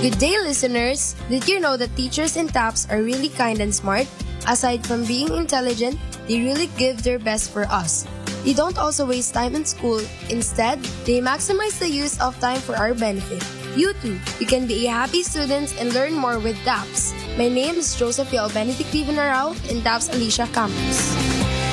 Good day, listeners! Did you know that teachers in TAPS are really kind and smart? Aside from being intelligent, they really give their best for us. They don't also waste time in school. Instead, they maximize the use of time for our benefit. You too, you can be a happy student and learn more with TAPS. My name is Josephia Benedict Vivanarao in TAPS Alicia Campus.